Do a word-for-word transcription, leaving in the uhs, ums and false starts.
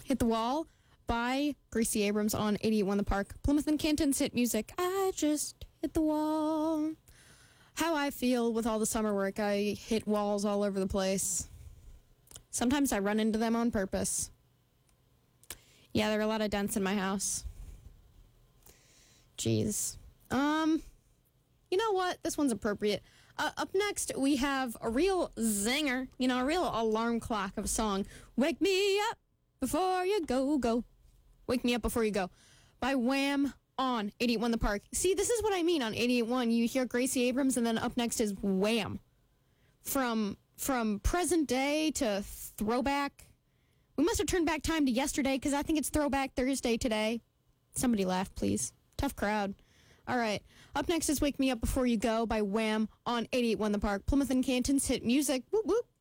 Hit the Wall by Gracie Abrams on eighty-eight point one The Park. Plymouth and Canton's hit music. I just hit the wall. How I feel with all the summer work. I hit walls all over the place. Sometimes I run into them on purpose. Yeah, there are a lot of dents in my house. Jeez. Um, you know what? This one's appropriate. Uh, up next, we have a real zinger, you know, a real alarm clock of a song. Wake me up before you go, go. Wake me up before you go. By Wham on eighty-eight point one The Park. See, this is what I mean on eighty-eight point one. You hear Gracie Abrams, and then up next is Wham. From, from present day to throwback. We must have turned back time to yesterday, because I think it's Throwback Thursday today. Somebody laugh, please. Tough crowd. All right. Up next is Wake Me Up Before You Go by Wham on eighty-eight point one The Park. Plymouth and Canton's hit music. Whoop, whoop.